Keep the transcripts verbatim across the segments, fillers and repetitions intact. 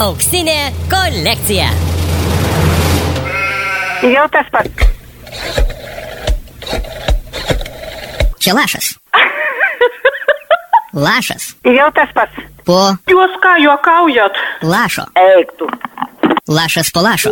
Auksinė kolekcija. Jau tas pats. Čia lašas. Lašas. Jau tas pats. Po Jūs ką juokaujat? lašo. Eik tu. Lašas po lašo.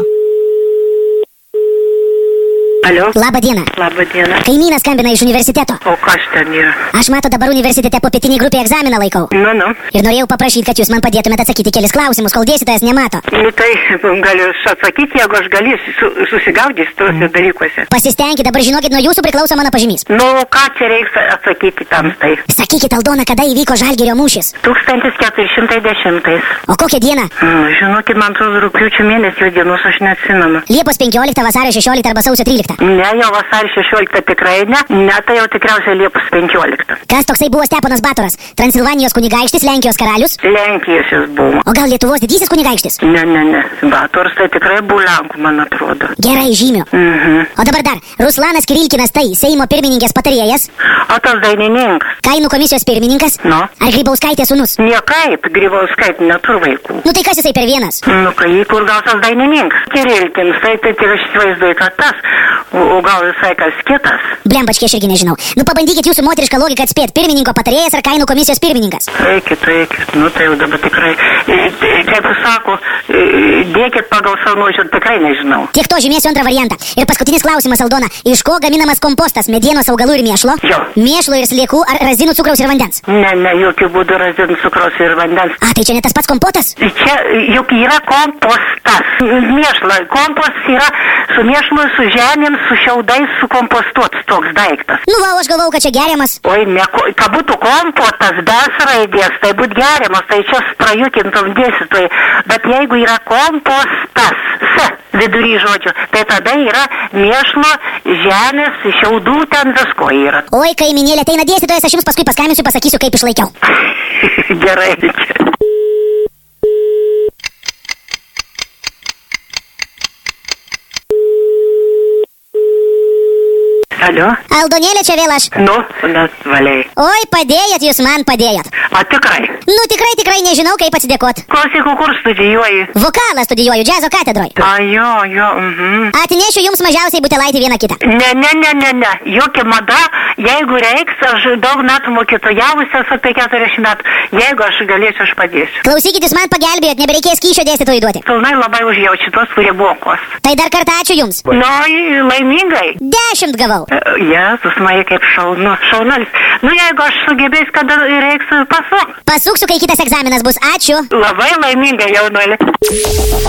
Alio? Labą dieną. Labą dieną. Kaimynas skambina iš universiteto. O kas ten yra? Aš mato dabar universitete popietinį grupį egzaminą laikau. Nu, nu. Ir norėjau paprašyti, kad jūs man padėtumėte atsakyti kelis klausimus, kol dėstytojas nemato. Nu tai galiu atsakyti, jeigu aš galėsiu su, susigaudyti tuose dalykuose. Pasistengkite, dabar žinokit, nuo jūsų priklauso mano pažymys. Nu, ką čia reiks atsakyti tam tai? Sakykit, Aldona, kada įvyko Žalgirio mūšis? tūkstantis keturi šimtai dešimtais. O kokią dieną? Mm, žinokit, man atrodo, rugpjūčio mėnesio dienos aš neatsimenu. Liepos penkioliktą, vasario šešioliktą arba sausio tryliktą. Ne, jau vasario šešioliktą tikrai ne. Ne, tai jau tikriausiai Liepos penkioliktą. Kas toksai buvo Steponas Batoras? Transilvanijos kunigaikštis, Lenkijos karalius? Lenkijos jis buvo. O gal Lietuvos didysis kunigaikštis? Ne, ne, ne. Batoras tai tikrai buvo Lenkų, man atrodo. Gerai, žymiu. Mhm. O dabar dar. Ruslanas Kirilkinas tai Seimo pirmininkės patarėjas, O tas dainininkas? Kainų komisijos pirmininkas? Nu. Ar Grybauskaitės sūnus? Niekaip, Grybauskaitė neturi vaikų. Nu tai kas jisai per vienas? Nu, kai kur gal tas dainininkas. Kirilkinas, tai tai tik aš įsivaizduoju, kad tas, o, o gal visai kas kitas. Blembačkė, aš irgi nežinau. Nu pabandykit jūsų moterišką logiką atspėti. Pirmininko patarėjas ar Kainų komisijos pirmininkas? Eikit, eikit, nu tai jau dabar tikrai, e, e, kaip jūs sako, e, dėkit pagal savo nuožiūrą, tikrai nežinau. Tiek to žymėsiu antrą variantą. Ir paskutinis klausimas, Aldona. Iš ko gaminamas kompostas? Medienos, augalų ir mėšlo? Jo. Mėšlo ir sliekų ar razinų, cukraus ir vandens? Ne, ne, jokių būdų razinų, cukraus ir vandens. A, tai čia ne tas pats kompotas? Čia juk yra kompostas. Mėšla. Kompostas yra su mėšlu, su žemėm, su šiaudais, su kompostuotas toks daiktas. Nu, va, aš galvau, kad čia geriamas. Oi, ne, kad būtų kompostas be raidės, tai būtų geriamas, tai čia prajukintum dėstytojai. Bet jeigu yra kompostas, s, vidury žodžio, tai tada yra mėšlo, žemės, šiaudų, ten visko yra. Oi, kaiminėlė, ateina dėstytojas, aš jums paskui paskambinsiu, pasakysiu, kaip išlaikiau. Gerai. Alio? Aldonėlė, čia vėl aš. Nu, net valiai. Oi, padėjot, jūs man padėjot. A tikrai? Nu, tikrai, tikrai nežinau, kaip atsidėkot. Klausyk, kur studijuoji? Vokalą studijuoju, džiazo katedroj. A, jo, jo, mhm. Atnešiu jums mažiausiai butelaitį vieną kitą. Ne, ne, ne, ne, ne. Jokia mada, jeigu reiks, aš daug metų mokytojavusi esu apie keturiasdešimt metų. Jeigu aš galėsiu, aš padėsiu. Klausykit, jūs man pagelbėjot, nebereikės kyšio dėstytojui duoti. Pilnai labai užjaučiu tuos, kurie mokos. Tai dar kartą ačiū jums. Nu, laimingai. Dešimt gavau. Jėzus, man kaip šaunu, šaunuolis. Nu, jeigu aš sugebėsiu, kada reiks pasuk. Pasuksiu, kai kitas egzaminas bus. Ačiū. Labai laimingai, jaunuolė.